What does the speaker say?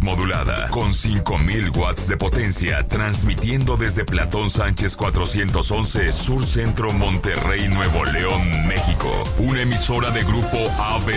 modulada, con 5000 watts de potencia, transmitiendo desde Platón Sánchez 411, Sur Centro, Monterrey, Nuevo León, México. Una emisora de Grupo AB